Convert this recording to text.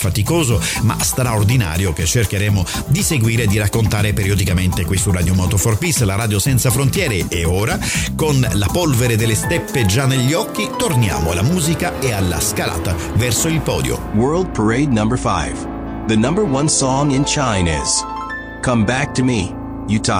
faticoso ma straordinario che cercheremo di seguire e di raccontare periodicamente qui su Radio Moto for Peace, la radio senza frontiere. E ora, con la polvere delle steppe già negli occhi, torniamo alla musica e alla scalata verso il podio. World Parade number 5. The number one song in China is Come Back to Me, Utah.